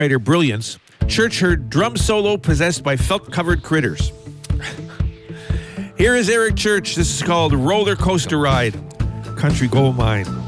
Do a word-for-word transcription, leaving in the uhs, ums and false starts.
songwriter brilliance, Church heard drum solo possessed by felt-covered critters. Here is Eric Church. This is called Roller Coaster Ride, Country Gold Mine.